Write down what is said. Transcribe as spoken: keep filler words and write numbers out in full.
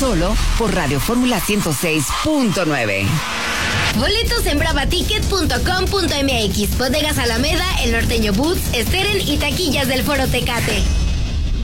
solo por Radio Fórmula ciento seis punto nueve. Boletos en brava ticket punto com punto m x, Bodegas Alameda, El Norteño Boots, Steren y taquillas del Foro Tecate.